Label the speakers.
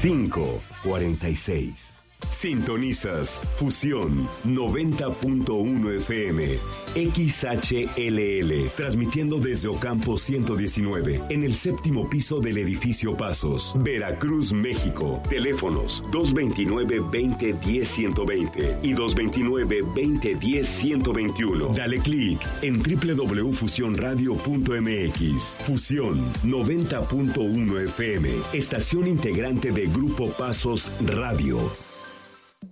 Speaker 1: 546. Sintonizas Fusión 90.1 FM, XHLL, transmitiendo desde Ocampo 119, en el séptimo piso del edificio Pasos, Veracruz, México. Teléfonos 229-2010-120 y 229-2010-121. Dale clic en www.fusionradio.mx. Fusión 90.1 FM, estación integrante de Grupo Pasos Radio.